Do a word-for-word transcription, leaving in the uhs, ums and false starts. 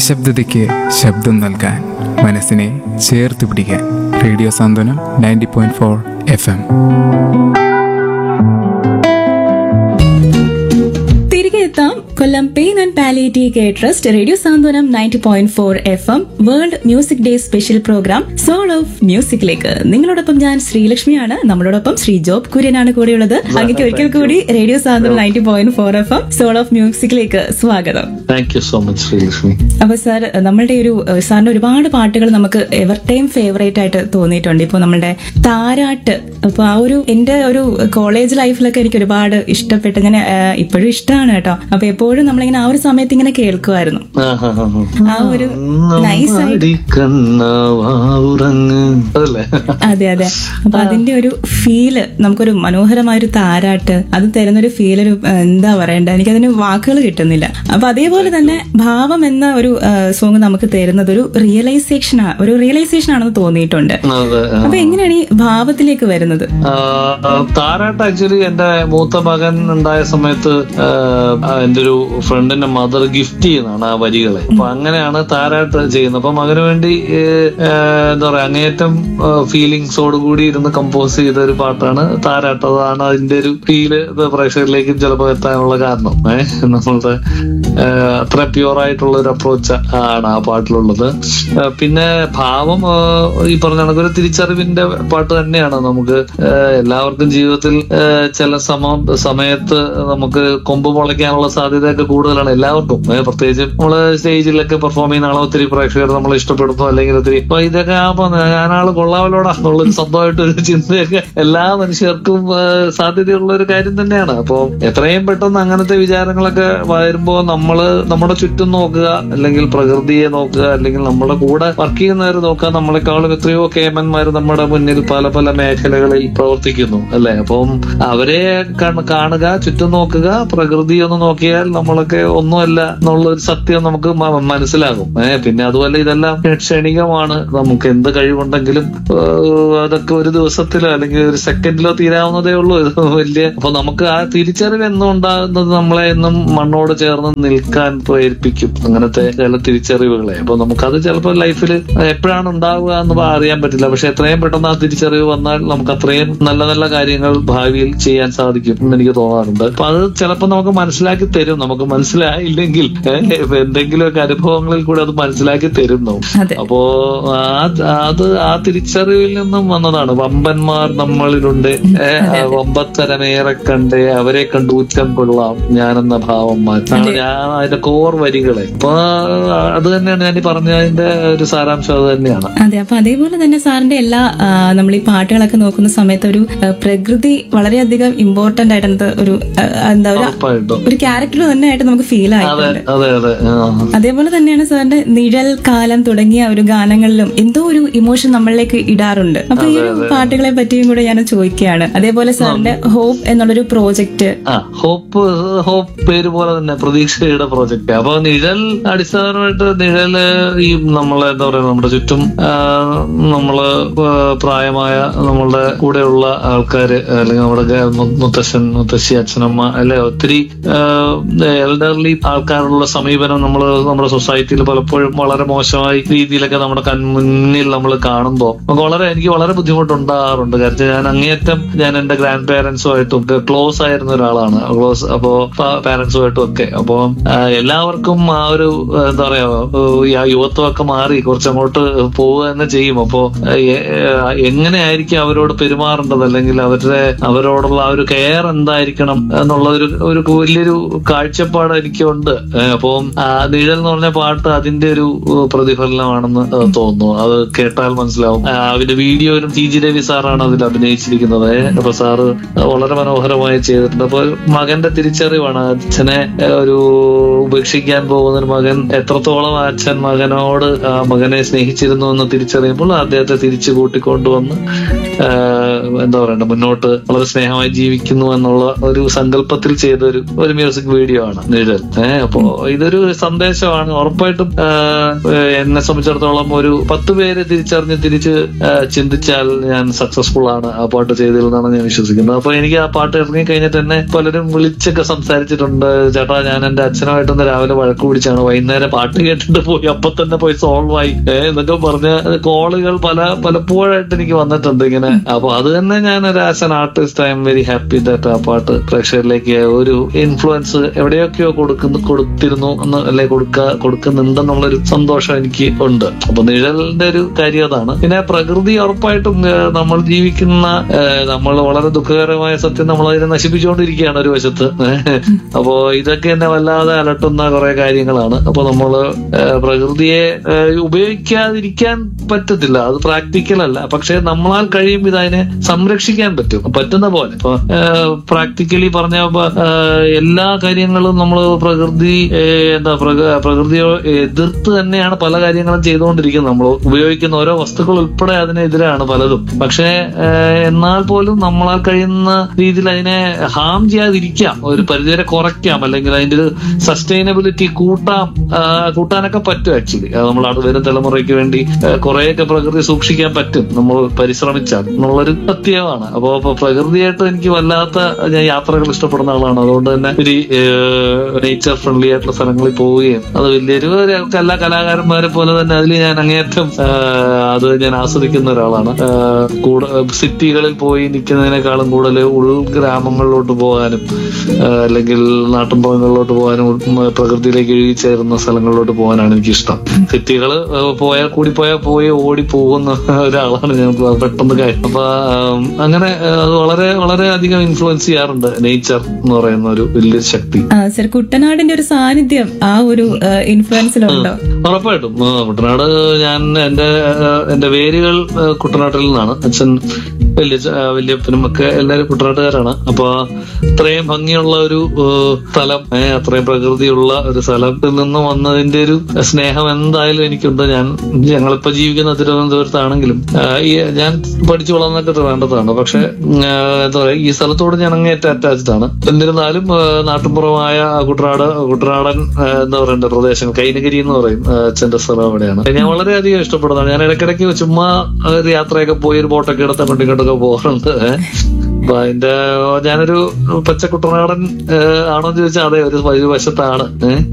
നിശബ്ദതയ്ക്ക് ശബ്ദം നൽകാൻ, മനസ്സിനെ ചേർത്ത് പിടിക്കാൻ. റേഡിയോ സാന്ത്വനം ninety point four F M. തിരികെ എത്താം. കൊല്ലം pain and palliative care trust radio Santhwanam ninety point four F M world music day special programme soul of മ്യൂസിക്കിലേക്ക്. നിങ്ങളോടൊപ്പം ഞാൻ ശ്രീലക്ഷ്മിയാണ്. നമ്മളോടൊപ്പം ശ്രീ ജോബ് കുര്യനാണ് കൂടെയുള്ളത്. അങ്ങേക്ക് ഒരിക്കൽ കൂടി radio Santhwanam ninety point four F M soul of മ്യൂസിക്കിലേക്ക് സ്വാഗതം. Thank you so much Sreelakshmi. അപ്പൊ sir, നമ്മളുടെ ഒരു സാറിന്റെ ഒരുപാട് പാട്ടുകൾ നമുക്ക് എവർ ടൈം ഫേവറേറ്റ് ആയിട്ട് തോന്നിയിട്ടുണ്ട്. ഇപ്പൊ നമ്മളുടെ താരാട്ട്, അപ്പൊ ആ ഒരു എന്റെ ഒരു കോളേജ് ലൈഫിലൊക്കെ എനിക്ക് ഒരുപാട് ഇഷ്ടപ്പെട്ട്, ഇങ്ങനെ ഇപ്പോഴും ഇഷ്ടമാണ് കേട്ടോ. അപ്പൊ എപ്പോഴും നമ്മളിങ്ങനെ ആ ഒരു സമയത്ത് ഇങ്ങനെ കേൾക്കുമായിരുന്നു. ആ ഒരു നൈസ് അതെ അതെ അപ്പൊ അതിന്റെ ഒരു ഫീല്, നമുക്കൊരു മനോഹരമായൊരു താരാട്ട്, അത് തരുന്നൊരു ഫീലൊരു എന്താ പറയണ്ട, എനിക്കതിന് വാക്കുകൾ കിട്ടുന്നില്ല. അപ്പൊ അതേപോലെ തന്നെ ഭാവം എന്ന ഒരു സോങ് നമുക്ക് തരുന്നത് ഒരു റിയലൈസേഷൻ ഒരു റിയലൈസേഷൻ ആണെന്ന് തോന്നിയിട്ടുണ്ട്. അപ്പൊ എങ്ങനെയാണ് ഈ ഭാവത്തിലേക്ക് വരുന്നത്? താരാട്ട് ആക്ച്വലി എന്റെ മൂത്ത മകൻ ഉണ്ടായ സമയത്ത് എന്റെ ഒരു ഫ്രണ്ടിന്റെ മദർ ഗിഫ്റ്റ് ചെയ്യുന്നതാണ് ആ വരികളെ. അപ്പൊ അങ്ങനെയാണ് താരാട്ട് ചെയ്യുന്നത്. അപ്പൊ മകന് വേണ്ടി എന്താ പറയാ അങ്ങേയറ്റം ഫീലിങ്സോട് കൂടി ഇരുന്ന് കമ്പോസ് ചെയ്ത ഒരു പാട്ടാണ് താരാട്ട്. അതാണ് അതിന്റെ ഒരു ഫീല് പ്രേക്ഷകരിലേക്കും ചിലപ്പോൾ എത്താനുള്ള കാരണം. ഏഹ് നമ്മളുടെ അത്ര പ്യൂർ ആയിട്ടുള്ള ഒരു അപ്രോച്ച് ആണ് ആ പാട്ടിലുള്ളത്. പിന്നെ ഭാവം ഈ പറഞ്ഞ കണക്ക് ഒരു തിരിച്ചറിവിന്റെ പാട്ട് തന്നെയാണ്. നമുക്ക് എല്ലാവർക്കും ജീവിതത്തിൽ ചില സമ സമയത്ത് നമുക്ക് കൊമ്പ് മുളയ്ക്കാനുള്ള സാധ്യതയൊക്കെ കൂടുതലാണ് എല്ലാവർക്കും. പ്രത്യേകിച്ച് നമ്മള് സ്റ്റേജിലൊക്കെ പെർഫോം ചെയ്യുന്ന ആളെ ഒത്തിരി പ്രേക്ഷകർ നമ്മൾ ഇഷ്ടപ്പെടുന്നു, അല്ലെങ്കിൽ ഒത്തിരി അപ്പൊ ഇതൊക്കെ ആകുമ്പോ ഞാനാള് കൊള്ളാവലോടാ എന്നുള്ളൊരു സ്വന്തമായിട്ടൊരു ചിന്തയൊക്കെ എല്ലാ മനുഷ്യർക്കും സാധ്യതയുള്ള ഒരു കാര്യം തന്നെയാണ്. അപ്പൊ എത്രയും പെട്ടെന്ന് അങ്ങനത്തെ വിചാരങ്ങളൊക്കെ വരുമ്പോ നമ്മള് നമ്മുടെ ചുറ്റും നോക്കുക, അല്ലെങ്കിൽ പ്രകൃതിയെ നോക്കുക, അല്ലെങ്കിൽ നമ്മുടെ കൂടെ വർക്ക് ചെയ്യുന്നവർ നോക്കുക. നമ്മളെക്കാളും എത്രയോ കേമന്മാർ നമ്മുടെ മുന്നിൽ പല പല മേഖലകളിൽ പ്രവർത്തിക്കുന്നു അല്ലെ. അപ്പം അവരെ കാണുക, ചുറ്റും നോക്കുക, പ്രകൃതി ഒന്ന് നോക്കിയാൽ നമ്മളൊക്കെ ഒന്നുമല്ല എന്നുള്ള ഒരു സത്യം നമുക്ക് മനസ്സിലാകും. ഏഹ് പിന്നെ അതുപോലെ ഇതെല്ലാം ക്ഷണികമാണ്. നമുക്ക് എന്ത് കഴിവുണ്ടെങ്കിലും അതൊക്കെ ഒരു ദിവസത്തിലോ അല്ലെങ്കിൽ ഒരു സെക്കൻഡിലോ തീരാവുന്നതേ ഉള്ളൂ. ഇത് വലിയ അപ്പൊ നമുക്ക് ആ തിരിച്ചറിവ് എന്നും ഉണ്ടാകുന്നത് നമ്മളെ എന്നും മണ്ണോട് ചേർന്ന് നിൽക്കാൻ പ്രേരിപ്പിക്കും, അങ്ങനത്തെ ചില തിരിച്ചറിവുകളെ. അപ്പൊ നമുക്കത് ചിലപ്പോൾ ലൈഫിൽ എപ്പോഴാണ് ഉണ്ടാവുക എന്ന് അറിയാൻ പറ്റില്ല. പക്ഷെ എത്രയും പെട്ടെന്ന് ആ തിരിച്ചറിവ് വന്നാൽ നമുക്ക് അത്രയും നല്ല നല്ല കാര്യങ്ങൾ ഭാവിയിൽ ചെയ്യാൻ സാധിക്കും എന്ന് എനിക്ക് തോന്നാറുണ്ട്. അപ്പൊ അത് ചിലപ്പോൾ നമുക്ക് മനസ്സിലാക്കി തരും. നമുക്ക് മനസ്സിലായില്ലെങ്കിൽ എന്തെങ്കിലുമൊക്കെ അനുഭവങ്ങളിൽ കൂടെ അത് മനസ്സിലാക്കി തരുന്നു. അപ്പോ അത് ആ തിരിച്ചറിവിൽ നിന്നും വന്നതാണ്. വമ്പന്മാർ നമ്മളിലുണ്ട്, വമ്പത്തരമേറെ കണ്ട് അവരെ കണ്ട് ഊറ്റം കൊള്ളാം ഞാനെന്ന ഭാവം മാറ്റാണ് ഞാൻ അതിന്റെ കോർ വരികളെ. അപ്പൊ അത് തന്നെയാണ് ഞാൻ ഈ പറഞ്ഞതിന്റെ ഒരു സാരാംശം. അത് തന്നെയാണ്. അതെ. അപ്പൊ അതേപോലെ തന്നെ സാറിന്റെ എല്ലാ നമ്മൾ ഈ പാട്ടുകളൊക്കെ നോക്കുന്ന സമയത്ത് ഒരു പ്രകൃതി വളരെയധികം ഇമ്പോർട്ടന്റ് ആയിട്ട് ഒരു എന്താ ഒരു ക്യാരക്ടർ തന്നെ ആയിട്ട് നമുക്ക് ഫീൽ ആയിട്ടുണ്ട്. അതേപോലെ തന്നെയാണ് സാറിന്റെ നിഴൽ, കാലം തുടങ്ങിയ ഒരു ഗാനങ്ങളിലും എന്തോ ഒരു ഇമോഷൻ നമ്മളിലേക്ക് ഇടാറുണ്ട്. അപ്പൊ ഈ പാട്ടുകളെ പറ്റിയും കൂടെ ഞാൻ ചോദിക്കുകയാണ്. അതേപോലെ സാറിന്റെ ഹോപ്പ് എന്നുള്ളൊരു പ്രോജക്റ്റ്. ഹോപ്പ് ഹോപ്പ് പേര് പോലെ തന്നെ പ്രതീക്ഷയുടെ പ്രോജക്റ്റ്. അപ്പൊ നിഴൽ അടിസ്ഥാനമായിട്ട് നിഴല് ഈ നമ്മളെ എന്താ പറയുക നമ്മുടെ ചുറ്റും നമ്മള് പ്രായമായ നമ്മളുടെ കൂടെയുള്ള ആൾക്കാര്, അല്ലെങ്കിൽ നമ്മുടെ മുത്തശ്ശൻ, മുത്തശ്ശി, അച്ഛനമ്മ അല്ലെ, ഒത്തിരി എൽഡർലി ആൾക്കാരുള്ള സമീപനം നമ്മൾ നമ്മുടെ സൊസൈറ്റിയിൽ പലപ്പോഴും വളരെ മോശമായ രീതിയിലൊക്കെ നമ്മുടെ കൺമുന്നിൽ നമ്മൾ കാണുമ്പോൾ നമുക്ക് വളരെ എനിക്ക് വളരെ ബുദ്ധിമുട്ടുണ്ടാകാറുണ്ട്. കാരണം ഞാൻ അങ്ങേയറ്റം ഞാൻ എന്റെ ഗ്രാൻഡ് പേരൻസുമായിട്ടും ക്ലോസ് ആയിരുന്ന ഒരാളാണ്. ക്ലോസ് അപ്പോ പാരന്റ്സുമായിട്ടും ഒക്കെ. അപ്പോ എല്ലാവർക്കും ആ ഒരു എന്താ പറയാ യുവത്വമൊക്കെ മാറി കുറച്ചങ്ങോട്ട് പോവുക തന്നെ ചെയ്യും. അപ്പോ എങ്ങനെയായിരിക്കും അവരോട് പെരുമാറേണ്ടത്, അല്ലെങ്കിൽ അവരുടെ അവരോടുള്ള ആ ഒരു കെയർ എന്തായിരിക്കണം എന്നുള്ള ഒരു ഒരു വലിയൊരു കാഴ്ചപ്പാട് എനിക്കുണ്ട്. അപ്പം നിഴൽ എന്ന് പറഞ്ഞ പാട്ട് അതിന്റെ ഒരു പ്രതിഫലനമാണെന്ന് തോന്നുന്നു. അത് കേട്ടാൽ മനസ്സിലാവും. അതിന്റെ വീഡിയോയിലും ടി ജി രവി സാറാണ് അതിൽ അഭിനയിച്ചിരിക്കുന്നത്. അപ്പൊ സാറ് വളരെ മനോഹരമായി ചെയ്തിട്ടുണ്ട്. അപ്പൊ മകന്റെ തിരിച്ചറിവാണ്. അച്ഛനെ ഒരു ഉപേക്ഷിക്കാൻ പോകുന്ന ഒരു മകൻ എത്രത്തോളം അച്ഛൻ മകനോട് മകനെ സ്നേഹിച്ചിരുന്നു എന്ന് തിരിച്ചറിയുമ്പോൾ അദ്ദേഹത്തെ തിരിച്ചു കൂട്ടിക്കൊണ്ടുവന്ന് എന്താ പറയണ്ട മുന്നോട്ട് വളരെ സ്നേഹമായി ജീവിക്കുന്നു എന്നുള്ള ഒരു സങ്കല്പത്തിൽ ചെയ്ത ഒരു ഒരു മ്യൂസിക് മ്യൂസിക് വീഡിയോ ആണ് നിഴൽ. ഏഹ് അപ്പോ ഇതൊരു സന്ദേശമാണ്. ഉറപ്പായിട്ടും എന്നെ സംബന്ധിച്ചിടത്തോളം ഒരു പത്ത് പേര് തിരിച്ചറിഞ്ഞ് തിരിച്ച് ചിന്തിച്ചാൽ ഞാൻ സക്സസ്ഫുൾ ആണ് ആ പാട്ട് ചെയ്തതെന്നാണ് ഞാൻ വിശ്വസിക്കുന്നത്. അപ്പൊ എനിക്ക് ആ പാട്ട് ഇറങ്ങി കഴിഞ്ഞിട്ട് തന്നെ പലരും വിളിച്ചൊക്കെ സംസാരിച്ചിട്ടുണ്ട്. ചേട്ടാ, ഞാൻ എന്റെ അച്ഛനുമായിട്ടൊന്ന് രാവിലെ വഴക്ക് പിടിച്ചാണ്, വൈകുന്നേരം പാട്ട് കേട്ടിട്ട് പോയി, അപ്പൊ തന്നെ പോയി സോൾവ് ആയി എന്നൊക്കെ പറഞ്ഞ കോളുകൾ പല പലപ്പോഴായിട്ട് എനിക്ക് വന്നിട്ടുണ്ട് ഇങ്ങനെ. അപ്പൊ അത് തന്നെ ഞാൻ ഒരു as an artist I am very happy that ആ പാട്ട് പ്രേക്ഷകരിലേക്ക് ഒരു ഇൻഫ്ലുവൻസ് എവിടെയൊക്കെയോ കൊടുക്കുന്നു കൊടുത്തിരുന്നു എന്ന് അല്ലെ കൊടുക്ക കൊടുക്കുന്നുണ്ടെന്നുള്ളൊരു സന്തോഷം എനിക്ക് ഉണ്ട്. അപ്പൊ നിഴലിന്റെ ഒരു കാര്യം അതാണ്. പിന്നെ പ്രകൃതി ഉറപ്പായിട്ടും നമ്മൾ ജീവിക്കുന്ന നമ്മൾ വളരെ ദുഃഖകരമായ സത്യം നമ്മൾ അതിനെ നശിപ്പിച്ചുകൊണ്ടിരിക്കുകയാണ് ഒരു വശത്ത്. അപ്പോ ഇതൊക്കെ എന്നെ വല്ലാതെ അലട്ടുന്ന കുറെ കാര്യങ്ങളാണ്. അപ്പൊ നമ്മള് പ്രകൃതിയെ ഉപയോഗിക്കാതിരിക്കാൻ പറ്റത്തില്ല, അത് പ്രാക്ടിക്കൽ അല്ല. പക്ഷെ നമ്മളാൽ കഴിയും ഇതിനെ സംരക്ഷിക്കാൻ പറ്റും, പറ്റുന്ന പോലെ. ഇപ്പൊ പ്രാക്ടിക്കലി പറഞ്ഞ എല്ലാ കാര്യങ്ങളും നമ്മൾ പ്രകൃതി എന്താ പ്രകൃതിയെ എതിർത്ത് തന്നെയാണ് പല കാര്യങ്ങളും ചെയ്തുകൊണ്ടിരിക്കുന്നത്. നമ്മൾ ഉപയോഗിക്കുന്ന ഓരോ വസ്തുക്കൾ ഉൾപ്പെടെ അതിനെതിരാണ് പലതും. പക്ഷെ എന്നാൽ പോലും നമ്മളാൽ കഴിയുന്ന രീതിയിൽ അതിനെ ഹാം ചെയ്യാതിരിക്കാം, ഒരു പരിധിവരെ കുറയ്ക്കാം, അല്ലെങ്കിൽ അതിന്റെ ഒരു സസ്റ്റൈനബിലിറ്റി കൂട്ടാം കൂട്ടാനൊക്കെ പറ്റും. ആക്ച്വലി നമ്മൾ വരും തലമുറയ്ക്ക് വേണ്ടി കുറെയൊക്കെ പ്രകൃതി സൂക്ഷിക്കാൻ പറ്റും നമ്മൾ പരിശ്രമിച്ചാൽ എന്നുള്ളൊരു സത്യമാണ്. അപ്പോ പ്രകൃതിയായിട്ട് എനിക്ക് വല്ലാത്ത, ഞാൻ യാത്രകൾ ഇഷ്ടപ്പെടുന്ന ആളാണ്. അതുകൊണ്ട് തന്നെ ഒരു നേച്ചർ ഫ്രണ്ട്ലി ആയിട്ടുള്ള സ്ഥലങ്ങളിൽ പോവുകയും അത് വലിയൊരു എല്ലാ കലാകാരന്മാരെ പോലെ തന്നെ അതിൽ ഞാൻ അങ്ങേയറ്റം അത് ഞാൻ ആസ്വദിക്കുന്ന ഒരാളാണ്. കൂടെ സിറ്റികളിൽ പോയി നിൽക്കുന്നതിനേക്കാളും കൂടുതൽ ഉൾഗ്രാമങ്ങളിലോട്ട് പോകാനും അല്ലെങ്കിൽ നാട്ടിൻപുറങ്ങളിലോട്ട് പോകാനും പ്രകൃതിയിലേക്ക് ഇഴുകിച്ചേരുന്ന സ്ഥലങ്ങളിലോട്ട് പോകാനാണ് എനിക്കിഷ്ടം. സിറ്റികള് പോയാൽ കൂടി പോയാൽ പോയി ഓടി പോകുന്ന ഒരാളാണ് ഞാൻ പെട്ടെന്ന് കാര്യം. അപ്പൊ അങ്ങനെ അത് വളരെ വളരെ അധികം ഇൻഫ്ലുവൻസ് ചെയ്യാറുണ്ട് നേച്ചർ എന്ന് പറയുന്ന ഒരു വലിയൊരു ശക്തി. സർ, കുട്ടനാടിന്റെ ഒരു സാന്നിധ്യം ആ ഒരു ഇൻഫ്ലുവൻസിലുണ്ടോ? ഉറപ്പായിട്ടും. കുട്ടനാട്, ഞാൻ എന്റെ എന്റെ വേരുകൾ കുട്ടനാട്ടിൽ നിന്നാണ്. അച്ഛൻ വലിയ വല്യപ്പനും ഒക്കെ എല്ലാവരും കുട്ടനാട്ടുകാരാണ്. അപ്പൊ അത്രയും ഭംഗിയുള്ള ഒരു സ്ഥലം, അത്രയും പ്രകൃതിയുള്ള ഒരു സ്ഥലത്തിൽ നിന്ന് വന്നതിന്റെ ഒരു സ്നേഹം എന്തായാലും എനിക്കുണ്ട്. ഞാൻ ഞങ്ങളിപ്പോ ജീവിക്കുന്ന തിരുവനന്തപുരത്താണെങ്കിലും ഞാൻ പഠിച്ചു വളർന്നൊക്കെ ട്രിവാൻഡ്രത്താണ്. പക്ഷെ എന്താ പറയാ, ഈ സ്ഥലത്തോട് ഞാൻ അങ്ങേറ്റം അറ്റാച്ച്ഡ് ആണ്. എന്നിരുന്നാലും നാട്ടുപുറമായ കുട്ടനാട് കുട്ടനാടൻ എന്താ പറയണ്ട പ്രദേശം കൈനഗിരി എന്ന് പറയും അച്ഛന്റെ സ്ഥലം അവിടെയാണ്. ഞാൻ വളരെയധികം ഇഷ്ടപ്പെടുന്നതാണ്. ഞാൻ ഇടയ്ക്കിടയ്ക്ക് ചുമ്മാ ഒരു യാത്രയൊക്കെ പോയി ഒരു ബോട്ടൊക്കെ എടുത്ത കൊണ്ടിങ്ങോട്ടൊക്കെ പോകാറുണ്ട്. അപ്പൊ അതിന്റെ ഞാനൊരു പച്ച കുട്ടനാടൻ ആണോ എന്ന് ചോദിച്ചാൽ അതെ, ഒരു വശത്താണ്.